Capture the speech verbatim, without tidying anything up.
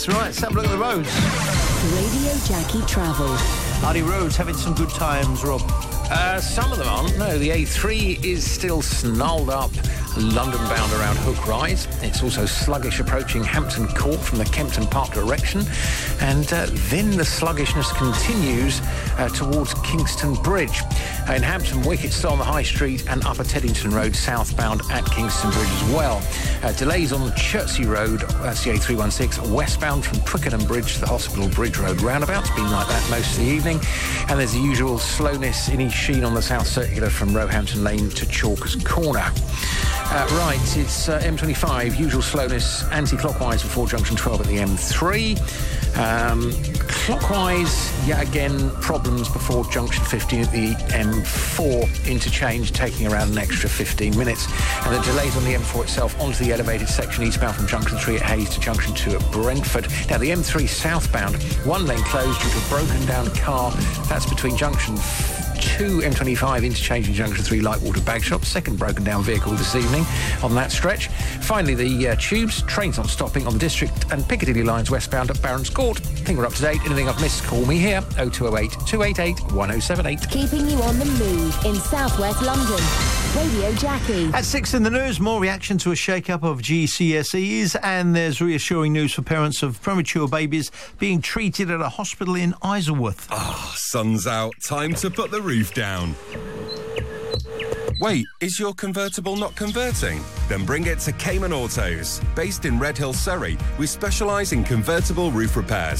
That's right, let's have a look at the roads. Radio Jackie Travel. Are the roads having some good times, Rob? Uh, some of them aren't. No, the A three is still snarled up, London-bound around Hook Rise. It's also sluggish approaching Hampton Court from the Kempton Park direction. And uh, then the sluggishness continues uh, towards Kingston Bridge. Uh, in Hampton Wick, it's still on the High Street and Upper Teddington Road, southbound at Kingston Bridge as well. Uh, delays on Chertsey Road, that's the A three sixteen, westbound from Twickenham Bridge to the Hospital Bridge Road roundabout. It's been like that most of the evening. And there's the usual slowness in East Sheen on the South Circular from Roehampton Lane to Chalkers Corner. Uh, right, it's uh, M twenty-five, usual slowness, anti-clockwise before junction twelve at the M three. Um, clockwise, yet again, problems before junction fifteen at the M four interchange, taking around an extra fifteen minutes. And the delays on the M four itself onto the elevated section eastbound from junction three at Hayes to junction two at Brentford. Now, the M three southbound, one lane closed due to a broken down car. That's between junction two M twenty-five interchange in junction three Lightwater Bag Shop. Second broken down vehicle this evening on that stretch. Finally, the uh, tubes, trains not stopping on the District and Piccadilly lines westbound at Barons Court. I think we're up to date. Anything I've missed, call me here. oh two oh eight, two eight eight, one oh seven eight. Keeping you on the move in southwest London. Radio Jackie. At six in the news, more reaction to a shake-up of G C S Es, and there's reassuring news for parents of premature babies being treated at a hospital in Isleworth. Ah, oh, sun's out. Time to put the roof down. Wait, is your convertible not converting? Then bring it to Cayman Autos. Based in Red Hill, Surrey, we specialise in convertible roof repairs.